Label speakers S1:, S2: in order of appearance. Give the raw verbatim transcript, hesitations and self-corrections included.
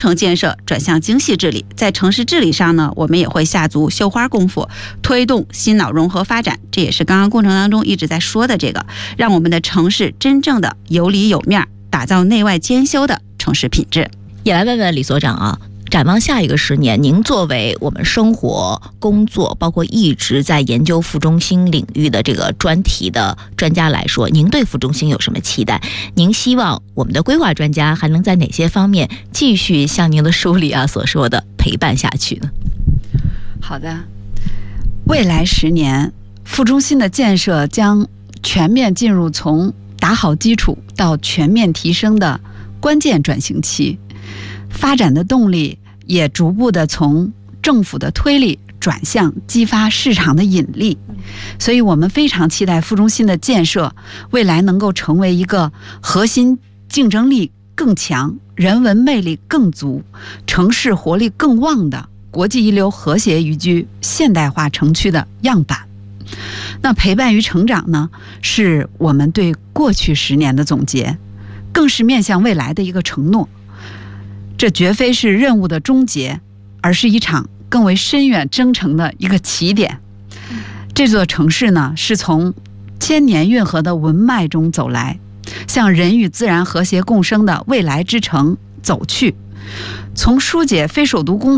S1: 城建设转向精细治理，在城市治理上呢，我们也会下足绣花功夫，推动新老融合发展。这也是刚刚过程当中一直在说的这个，让我们的城市真正的有里有面，打造内外兼修的城市品质。
S2: 也来问问李所长啊，展望下一个十年，您作为我们生活、工作，包括一直在研究副中心领域的这个专题的专家来说，您对副中心有什么期待？您希望我们的规划专家还能在哪些方面继续像您的书里啊所说的陪伴下去呢？
S3: 好的，未来十年，副中心的建设将全面进入从打好基础到全面提升的关键转型期，发展的动力也逐步的从政府的推力转向激发市场的引力，所以我们非常期待副中心的建设未来能够成为一个核心竞争力更强、人文魅力更足、城市活力更旺的国际一流和谐宜居现代化城区的样板。那陪伴与成长呢，是我们对过去十年的总结，更是面向未来的一个承诺。这绝非是任务的终结，而是一场更为深远征程的一个起点。这座城市呢，是从千年运河的文脉中走来，向人与自然和谐共生的未来之城走去，从疏解非首都功